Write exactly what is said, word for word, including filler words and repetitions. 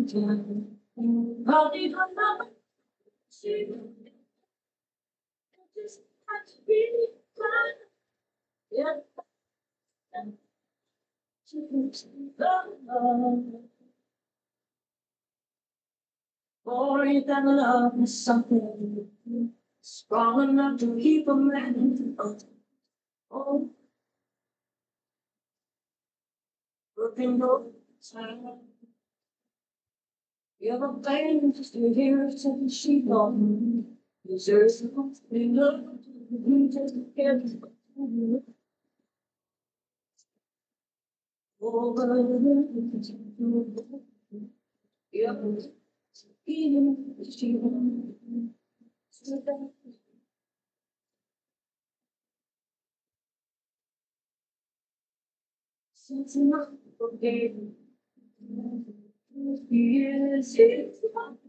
time. Probably don't know she just had to be fine. Yeah, she keeps love. More than love is something strong enough to keep a man. Oh, working no time. You have a pain just to hear something she gone. Deserves to be loved. You just can't. Over yeah, even if she won't. Since I'm not forgetting, years, it's